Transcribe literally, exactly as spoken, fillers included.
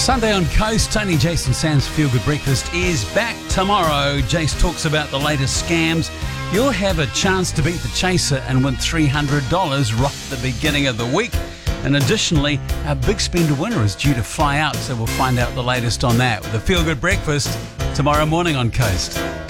Sunday on Coast, Tony Jason Sam's Feel Good Breakfast is back tomorrow. Jace talks about the latest scams. You'll have a chance to beat the Chaser and win three hundred dollars right at the beginning of the week. And additionally, our big spender winner is due to fly out, so we'll find out the latest on that with the Feel Good Breakfast tomorrow morning on Coast.